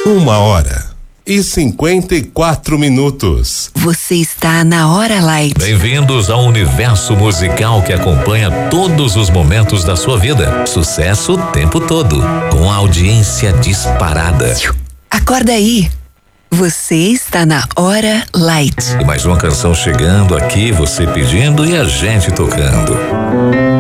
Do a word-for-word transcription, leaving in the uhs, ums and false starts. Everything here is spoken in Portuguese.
Uma hora e cinquenta e quatro minutos. Você está na Hora Light. Bem-vindos ao universo musical que acompanha todos os momentos da sua vida. Sucesso o tempo todo, com audiência disparada. Acorda aí. Você está na Hora Light. E mais uma canção chegando aqui, você pedindo e a gente tocando.